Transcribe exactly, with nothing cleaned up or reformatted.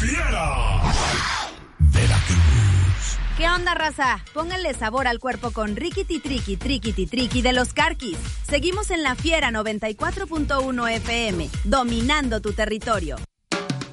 Fiera. Veracruz. ¿Qué onda, raza? Pónganle sabor al cuerpo con Riquiti Triqui Triquiti Triqui de los Carquis. Seguimos en La Fiera noventa y cuatro punto uno F M, dominando tu territorio.